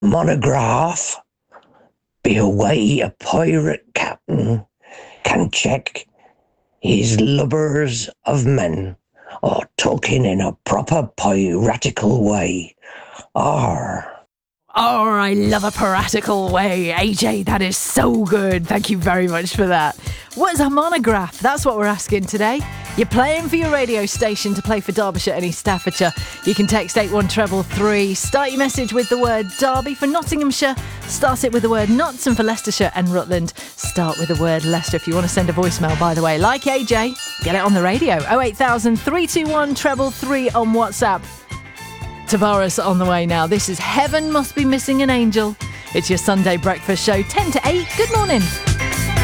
monograph be a way a pirate captain can check his lubbers of men, or talking in a proper piratical way. Arr. Oh, I love a piratical way. AJ, that is so good. Thank you very much for that. What is a monograph? That's what we're asking today. You're playing for your radio station to play for Derbyshire and East Staffordshire. You can text 81333. Start your message with the word Derby for Nottinghamshire. Start it with the word Notts, and for Leicestershire and Rutland, start with the word Leicester. If you want to send a voicemail, by the way, like AJ, get it on the radio. 08000 321 333 on WhatsApp. Tavares on the way now. This is Heaven Must Be Missing an Angel. It's your Sunday breakfast show, 10 to 8. Good morning.